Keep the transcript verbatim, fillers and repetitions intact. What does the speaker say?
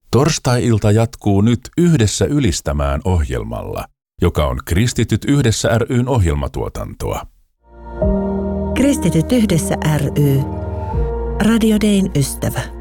Torstai-ilta jatkuu nyt Yhdessä ylistämään ohjelmalla, joka on Kristityt Yhdessä ry:n ohjelmatuotantoa. Kristityt Yhdessä ry. Radio Dayn ystävä.